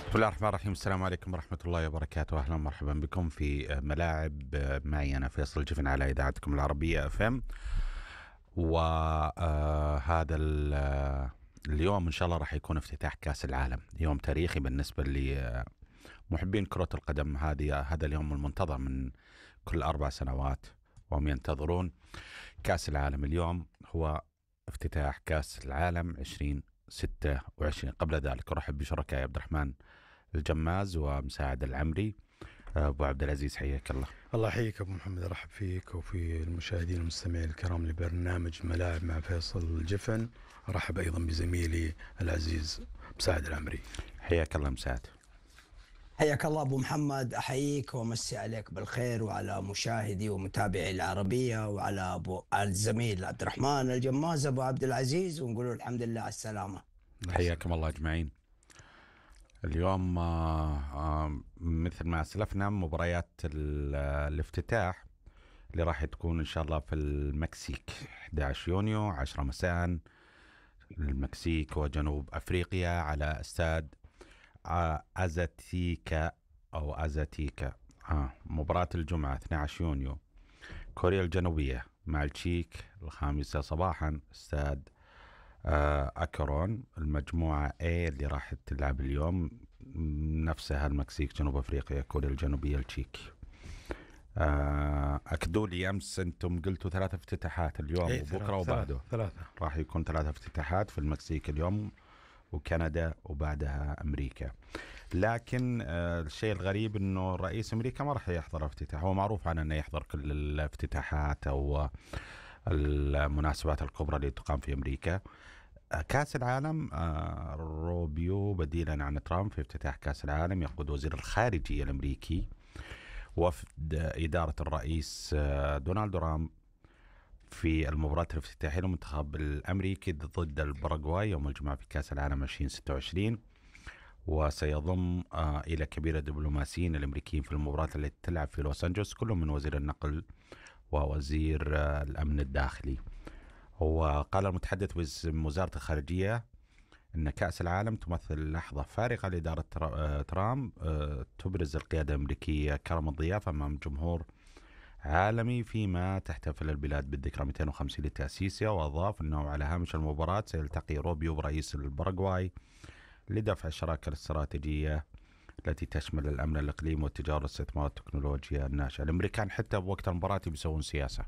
بسم الله الرحمن الرحيم. السلام عليكم ورحمة الله وبركاته. أهلا ومرحبا بكم في ملاعب. معي أنا فيصل الجفن على إذاعتكم العربية اف ام. وهذا اليوم إن شاء الله راح يكون افتتاح كأس العالم، يوم تاريخي بالنسبة لمحبين كرة القدم. هذا اليوم المنتظر من كل 4 سنوات، وهم ينتظرون كأس العالم. اليوم هو افتتاح كأس العالم 2026. قبل ذلك أرحب بشركائي عبد الرحمن الجماز ومساعد العمري. ابو عبد العزيز، حياك الله. الله يحييك ابو محمد، ارحب فيك وفي المشاهدين المستمعين الكرام لبرنامج ملاعب مع فيصل الجفن. ارحب ايضا بزميلي العزيز مساعد العمري. حياك الله مساعد. حياك الله ابو محمد، احييك وامسي عليك بالخير وعلى مشاهدي ومتابعي العربيه وعلى ابو الزميل عبد الرحمن الجماز ابو عبد العزيز، ونقول الحمد لله على السلامه. حياكم الله اجمعين. اليوم مثل ما اسلفنا مباريات الافتتاح اللي راح تكون ان شاء الله في المكسيك 11 يونيو 10 مساء. المكسيك وجنوب افريقيا على استاد ازاتيكا او ازاتيكا. مباراة الجمعة 12 يونيو كوريا الجنوبية مع التشيك 5 صباحا استاد أكرون. المجموعة A اللي راح تلعب اليوم نفسها المكسيك جنوب أفريقيا كوريا الجنوبية التشيك. أكدوا لي أمس أنتم قلتوا 3 افتتاحات اليوم وبكرة وبعده. ثلاثة راح يكون 3 افتتاحات في المكسيك اليوم وكندا وبعدها أمريكا. لكن الشيء الغريب أنه رئيس أمريكا ما راح يحضر افتتاح. هو معروف عنه أنه يحضر كل الافتتاحات أو المناسبات الكبرى اللي تقام في أمريكا. كأس العالم روبيو بديلا عن ترامب في افتتاح كأس العالم يقود وزير الخارجية الأمريكي وفد إدارة الرئيس دونالد ترامب في المباراة الافتتاحية للمنتخب الأمريكي ضد الباراغواي يوم الجمعة في كأس العالم 2026. وسيضم إلى كبير الدبلوماسيين الأمريكيين في المباراة التي تلعب في لوس أنجلوس، كلهم من وزير النقل ووزير الأمن الداخلي. وقال المتحدث باسم وزارة الخارجية أن كأس العالم تمثل لحظة فارقة لإدارة ترامب تبرز القيادة الأمريكية كرم الضيافة أمام جمهور عالمي فيما تحتفل البلاد بالذكرى 250 لتأسيسها. وأضاف أنه على هامش المباراة سيلتقي روبيو برئيس الباراغواي لدفع الشراكة الاستراتيجية التي تشمل الأمن الإقليمي والتجارة والاستثمار والتكنولوجيا الناشئة. الأمريكان حتى بوقت المباراة بيسوون سياسة.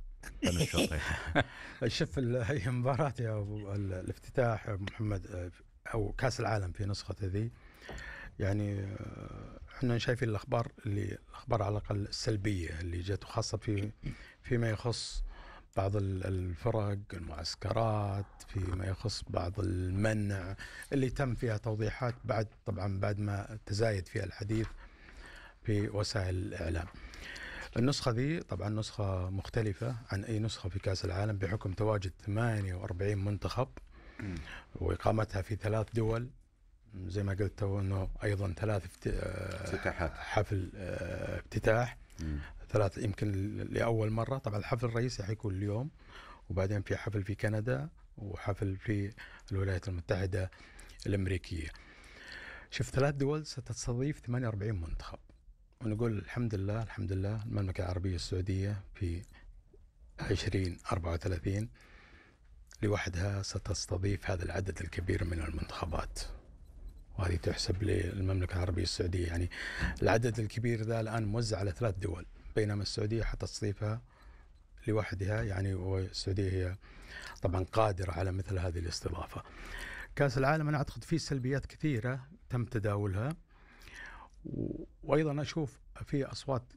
شوف هي مباراة يا أبو الافتتاح يا محمد أو كأس العالم في نسخة ذي، يعني احنا شايفين الأخبار على الأقل السلبية اللي جت، خاصة فيما يخص بعض الفرق المعسكرات، فيما يخص بعض المنع اللي تم فيها توضيحات بعد ما تزايد فيها الحديث في وسائل الإعلام. النسخة ذي طبعا نسخة مختلفة عن أي نسخة في كأس العالم بحكم تواجد 48 منتخب وإقامتها في 3 دول، زي ما قلت أنه أيضا 3 افتتاحات حفل افتتاح 3 يمكن لأول مرة. طبعا الحفل الرئيسي حيكون اليوم، وبعدين في حفل في كندا وحفل في الولايات المتحدة الأمريكية. شوف 3 دول ستستضيف 48 منتخب، ونقول الحمد لله المملكة العربية السعودية في 2034 لوحدها ستستضيف هذا العدد الكبير من المنتخبات، وهذه تحسب للمملكة العربية السعودية. يعني العدد الكبير ذا الآن موزع على 3 دول، بينما السعودية حتستضيفها لوحدها، يعني والسعودية هي طبعا قادرة على مثل هذه الاستضافة. كأس العالم أنا أعتقد فيه سلبيات كثيرة تم تداولها، وأيضا أشوف في أصوات